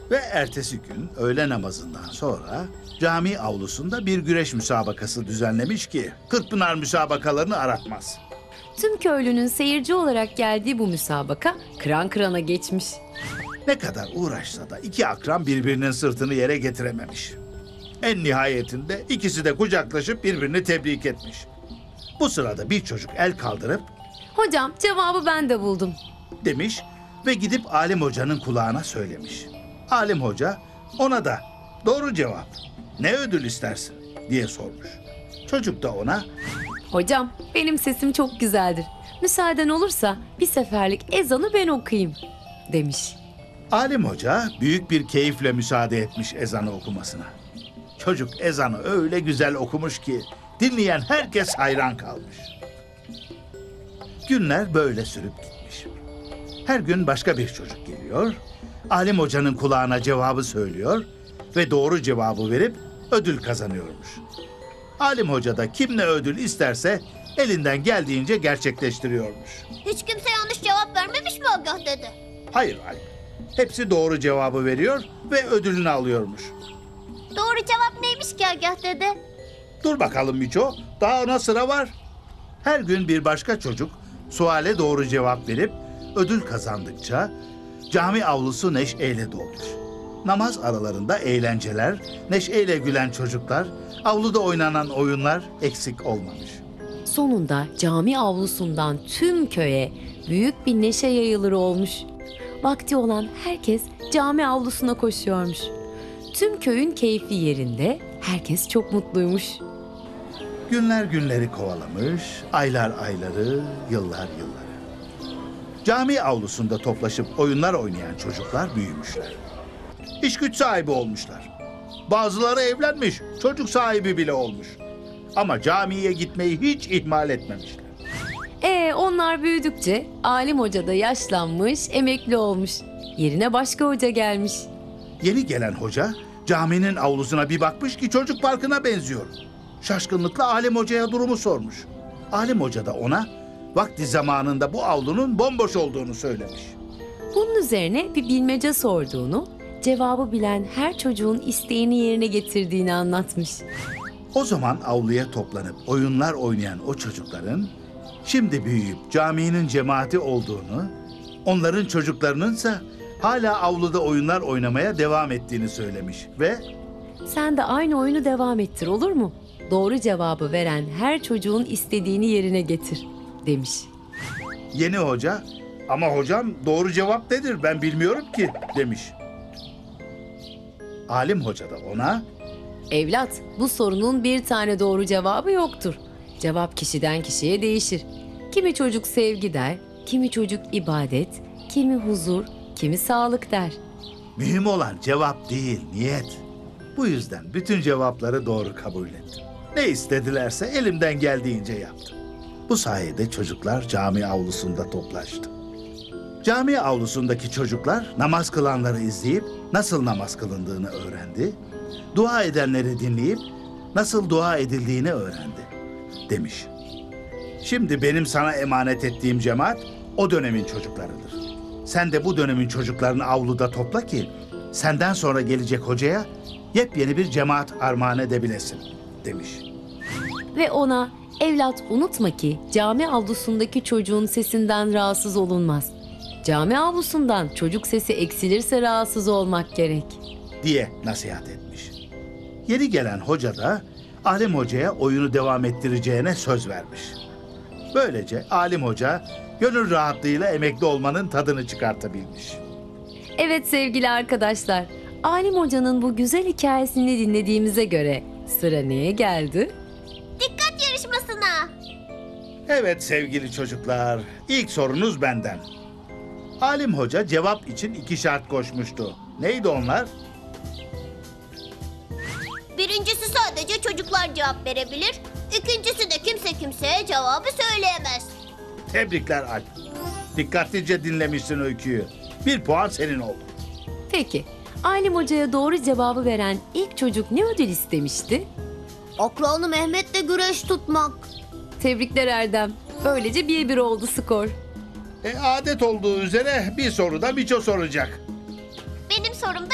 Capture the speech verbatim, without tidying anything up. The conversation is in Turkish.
Ve ertesi gün öğle namazından sonra cami avlusunda bir güreş müsabakası düzenlemiş ki Kırkpınar müsabakalarını aratmaz. Tüm köylünün seyirci olarak geldiği bu müsabaka kıran kırana geçmiş. Ne kadar uğraşsa da iki akran birbirinin sırtını yere getirememiş. En nihayetinde ikisi de kucaklaşıp birbirini tebrik etmiş. Bu sırada bir çocuk el kaldırıp Hocam, cevabı ben de buldum. demiş ve gidip Alim Hoca'nın kulağına söylemiş. Alim Hoca ona da doğru cevap, ne ödül istersin diye sormuş. Çocuk da ona Hocam, benim sesim çok güzeldir. Müsaaden olursa bir seferlik ezanı ben okuyayım demiş. Alim Hoca büyük bir keyifle müsaade etmiş ezanı okumasına. Çocuk ezanı öyle güzel okumuş ki dinleyen herkes hayran kalmış. Günler böyle sürüp gitmiş. Her gün başka bir çocuk geliyor, Alim Hoca'nın kulağına cevabı söylüyor ve doğru cevabı verip ödül kazanıyormuş. Alim Hoca da kim ne ödül isterse elinden geldiğince gerçekleştiriyormuş. Hiç kimse yanlış cevap vermemiş mi Agah dede? Hayır Alp, hepsi doğru cevabı veriyor ve ödülünü alıyormuş. Doğru cevap neymiş ki Agah dede? Dur bakalım Miço, daha ona sıra var. Her gün bir başka çocuk suale doğru cevap verip ödül kazandıkça cami avlusu neşeyle dolmuş. Namaz aralarında eğlenceler, neşeyle gülen çocuklar, avluda oynanan oyunlar eksik olmamış. Sonunda cami avlusundan tüm köye büyük bir neşe yayılır olmuş. Vakti olan herkes cami avlusuna koşuyormuş. Tüm köyün keyfi yerinde, herkes çok mutluymuş. Günler günleri kovalamış, aylar ayları, yıllar yılları. Cami avlusunda toplaşıp oyunlar oynayan çocuklar büyümüşler. İş güç sahibi olmuşlar. Bazıları evlenmiş, çocuk sahibi bile olmuş. Ama camiye gitmeyi hiç ihmal etmemişler. Ee, onlar büyüdükçe Alim Hoca da yaşlanmış, emekli olmuş. Yerine başka hoca gelmiş. Yeni gelen hoca caminin avlusuna bir bakmış ki çocuk parkına benziyor. Şaşkınlıkla Alim Hoca'ya durumu sormuş. Alim Hoca da ona vakti zamanında bu avlunun bomboş olduğunu söylemiş. Bunun üzerine bir bilmece sorduğunu, cevabı bilen her çocuğun isteğini yerine getirdiğini anlatmış. O zaman avluya toplanıp oyunlar oynayan o çocukların şimdi büyüyüp caminin cemaati olduğunu, onların çocuklarınınsa hala avluda oyunlar oynamaya devam ettiğini söylemiş ve Sen de aynı oyunu devam ettir, olur mu? Doğru cevabı veren her çocuğun istediğini yerine getir demiş. yeni hoca ama hocam doğru cevap nedir ben bilmiyorum ki demiş. Alim Hoca da ona Evlat, bu sorunun bir tane doğru cevabı yoktur. Cevap kişiden kişiye değişir. Kimi çocuk sevgi der, kimi çocuk ibadet, kimi huzur, kimi sağlık der. mühim olan cevap değil niyet. Bu yüzden bütün cevapları doğru kabul ettim. Ne istedilerse elimden geldiğince yaptım. Bu sayede çocuklar cami avlusunda toplaştı. Cami avlusundaki çocuklar namaz kılanları izleyip nasıl namaz kılındığını öğrendi. Dua edenleri dinleyip nasıl dua edildiğini öğrendi demiş. Şimdi benim sana emanet ettiğim cemaat o dönemin çocuklarıdır. Sen de bu dönemin çocuklarını avluda topla ki senden sonra gelecek hocaya yepyeni bir cemaat armağan edebilesin demiş. Ve ona, evlat unutma ki cami avlusundaki çocuğun sesinden rahatsız olunmaz. Cami avlusundan çocuk sesi eksilirse rahatsız olmak gerek. Diye nasihat etmiş. Yeni gelen hoca da Alim Hoca'ya oyunu devam ettireceğine söz vermiş. Böylece Alim Hoca gönül rahatlığıyla emekli olmanın tadını çıkartabilmiş. Evet sevgili arkadaşlar, Alim Hoca'nın bu güzel hikayesini dinlediğimize göre sıra neye geldi? Dikkat yarışmasına. Evet sevgili çocuklar, ilk sorunuz benden. Alim Hoca cevap için iki şart koşmuştu. Neydi onlar? Birincisi sadece çocuklar cevap verebilir. İkincisi de kimse kimseye cevabı söyleyemez. Tebrikler Alp. Dikkatlice dinlemişsin öyküyü. Bir puan senin oldu. Peki, Alim Hoca'ya doğru cevabı veren ilk çocuk ne ödül istemişti? Akranı Mehmet'le güreş tutmak. Tebrikler Erdem. Böylece bir bir oldu skor. E, adet olduğu üzere bir soru da Miço soracak. Benim sorum da